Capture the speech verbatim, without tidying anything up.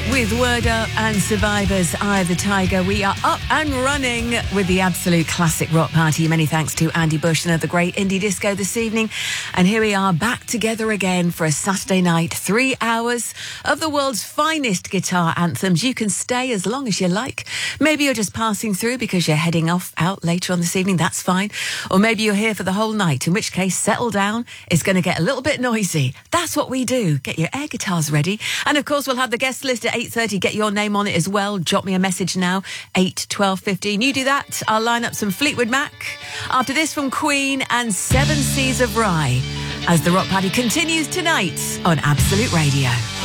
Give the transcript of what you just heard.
with Word Up and Survivors, Eye of the Tiger. We are up and running with the absolute classic rock party. Many thanks to Andy Bush and the great indie disco this evening. And here we are back together again for a Saturday night. Three hours of the world's finest guitar anthems. You can stay as long as you like. Maybe you're just passing through because you're heading off out later on this evening. That's fine. Or maybe you're here for the whole night, in which case, settle down. It's going to get a little bit noisy. That's what we do. Get your air guitars ready. And of course, we'll have the guest list at eight thirty. Get your name on it as well. Drop me a message now, eight, twelve, fifteen. You do that. I'll line up some Fleetwood Mac. After this from Queen and Seven Seas of Rye, as the rock party continues tonight on Absolute Radio.